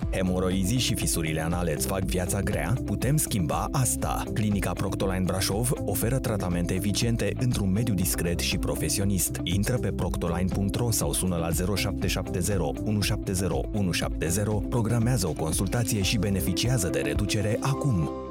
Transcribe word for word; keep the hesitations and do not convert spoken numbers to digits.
Hemoroizii și fisurile anale îți fac viața grea? Putem schimba asta. Clinica Proctoline Brașov oferă tratamente eficiente într-un mediu discret și profesionist. Intră pe proctoline punct ro sau sună la zero șapte șapte zero unu șapte zero unu șapte zero, programează o consultație și beneficiază de reducere acum.